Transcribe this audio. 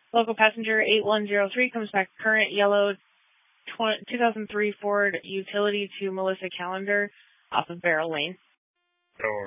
Local passenger 8103 comes back current yellow 2003 Ford utility to Melissa Callender off of Barrel Lane.